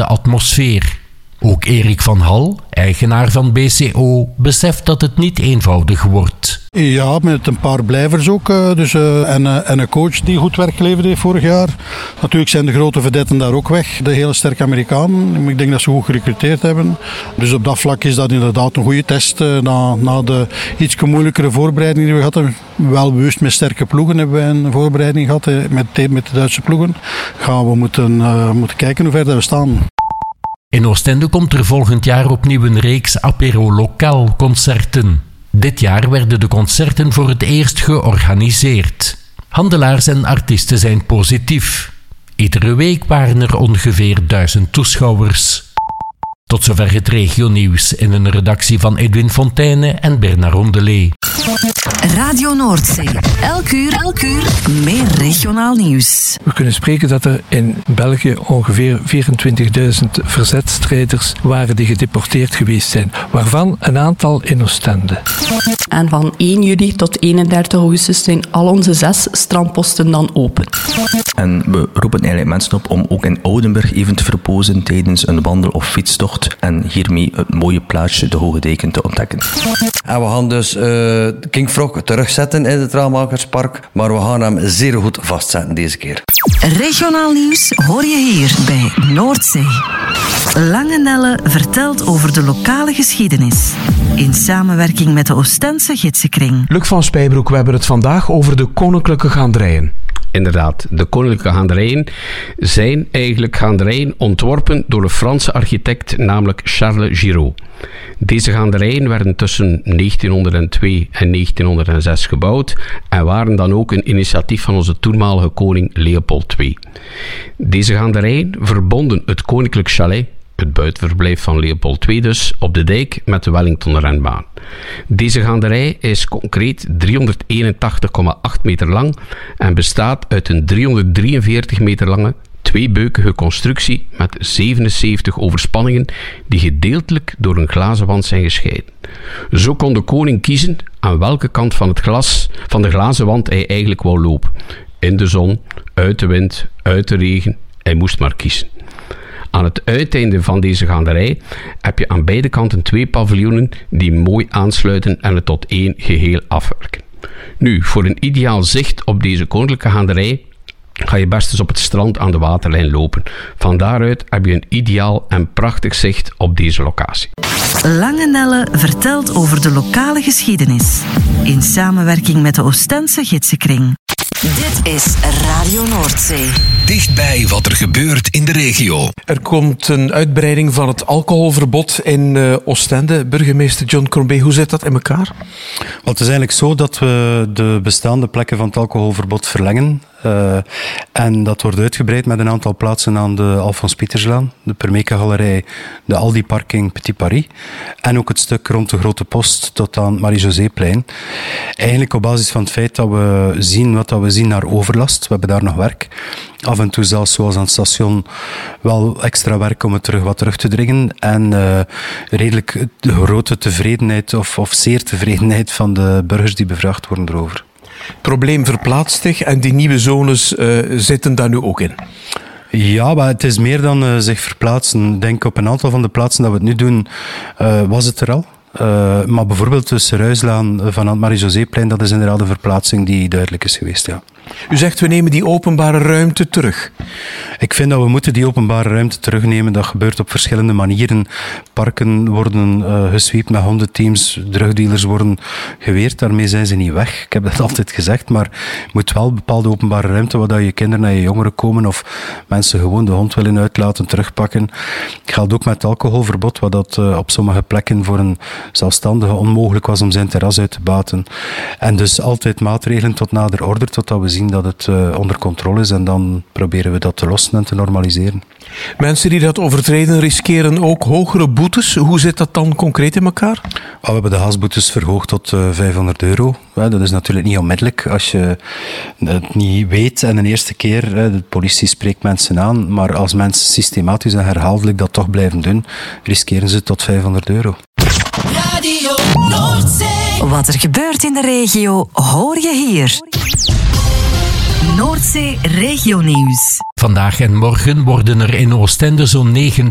de atmosfeer. Ook Erik van Hal, eigenaar van BCO, beseft dat het niet eenvoudig wordt. Ja, met een paar blijvers ook. En een coach die goed werk geleverd heeft vorig jaar. Natuurlijk zijn de grote vedetten daar ook weg. De hele sterke Amerikanen. Ik denk dat ze goed gerecruiteerd hebben. Dus op dat vlak is dat inderdaad een goede test. Na de iets moeilijkere voorbereiding die we hadden. Wel bewust met sterke ploegen hebben we een voorbereiding gehad. Met de Duitse ploegen. Gaan we moeten kijken hoe ver we staan. In Oostende komt er volgend jaar opnieuw een reeks Apéro Lokaal concerten. Dit jaar werden de concerten voor het eerst georganiseerd. Handelaars en artiesten zijn positief. Iedere week waren er ongeveer 1000 toeschouwers. Tot zover het regionieuws in een redactie van Edwin Fontaine en Bernard Rondelet. Radio Noordzee. Elk uur meer regionaal nieuws. We kunnen spreken dat er in België ongeveer 24.000 verzetstrijders waren die gedeporteerd geweest zijn, waarvan een aantal in Oostende. En van 1 juli tot 31 augustus zijn al onze 6 strandposten dan open. En we roepen eigenlijk mensen op om ook in Oudenburg even te verpozen tijdens een wandel- of fietstocht en hiermee het mooie plaatsje de Hoge Dijken te ontdekken. En we gaan dus King Frog terugzetten in het Raammakerspark, maar we gaan hem zeer goed vastzetten deze keer. Regionaal nieuws hoor je hier bij Noordzee. Langenelle vertelt over de lokale geschiedenis. In samenwerking met de Oostense Gidsenkring. Luc van Spijbroek, we hebben het vandaag over de koninklijke gaanderijen. Inderdaad, de koninklijke gaanderijen zijn eigenlijk gaanderijen ontworpen door een Franse architect, namelijk Charles Giraud. Deze gaanderijen werden tussen 1902 en 1906 gebouwd en waren dan ook een initiatief van onze toenmalige koning Leopold II. Deze gaanderijen verbonden het koninklijk chalet, het buitenverblijf van Leopold II dus, op de dijk met de Wellington-renbaan. Deze gaanderij is concreet 381,8 meter lang en bestaat uit een 343 meter lange, tweebeukige constructie met 77 overspanningen die gedeeltelijk door een glazen wand zijn gescheiden. Zo kon de koning kiezen aan welke kant van de glazen wand hij eigenlijk wou lopen. In de zon, uit de wind, uit de regen, hij moest maar kiezen. Aan het uiteinde van deze gaanderij heb je aan beide kanten 2 paviljoenen die mooi aansluiten en het tot één geheel afwerken. Nu, voor een ideaal zicht op deze koninklijke gaanderij ga je best eens op het strand aan de waterlijn lopen. Van daaruit heb je een ideaal en prachtig zicht op deze locatie. Langenelle vertelt over de lokale geschiedenis. In samenwerking met de Oostense Gidsenkring. Dit is Radio Noordzee. Dichtbij wat er gebeurt in de regio. Er komt een uitbreiding van het alcoholverbod in Oostende. Burgemeester John Crombie, hoe zit dat in elkaar? Het is eigenlijk zo dat we de bestaande plekken van het alcoholverbod verlengen. En dat wordt uitgebreid met een aantal plaatsen aan de Alfons Pieterslaan, de Permeka-galerij, de Aldi-parking Petit Paris en ook het stuk rond de Grote Post tot aan Marie-Joséplein. Eigenlijk op basis van het feit dat we zien wat we zien naar overlast. We hebben daar nog werk. Af en toe zelfs zoals aan het station wel extra werk om het wat terug te dringen. En redelijk de grote tevredenheid of zeer tevredenheid van de burgers die bevraagd worden erover. Het probleem verplaatst zich en die nieuwe zones zitten daar nu ook in. Ja, maar het is meer dan zich verplaatsen. Ik denk op een aantal van de plaatsen dat we het nu doen, was het er al. Maar bijvoorbeeld tussen Ruislaan van het Marie-Joséplein, dat is inderdaad een verplaatsing die duidelijk is geweest, ja. U zegt, we nemen die openbare ruimte terug. Ik vind dat we moeten die openbare ruimte terugnemen. Dat gebeurt op verschillende manieren. Parken worden gesweept met hondenteams. Drugdealers worden geweerd. Daarmee zijn ze niet weg. Ik heb dat altijd gezegd. Maar je moet wel bepaalde openbare ruimte waar je kinderen en je jongeren komen of mensen gewoon de hond willen uitlaten, terugpakken. Het geldt ook met het alcoholverbod, waar dat op sommige plekken voor een zelfstandige onmogelijk was om zijn terras uit te baten. En dus altijd maatregelen tot nader order, totdat we zien dat het onder controle is en dan proberen we dat te lossen en te normaliseren. Mensen die dat overtreden riskeren ook hogere boetes. Hoe zit dat dan concreet in elkaar? We hebben de gasboetes verhoogd tot €500. Dat is natuurlijk niet onmiddellijk als je het niet weet en de eerste keer, de politie spreekt mensen aan, maar als mensen systematisch en herhaaldelijk dat toch blijven doen, riskeren ze tot €500. Radio Noordzee. Wat er gebeurt in de regio hoor je hier. Noordzee Regionieuws. Vandaag en morgen worden er in Oostende zo'n 9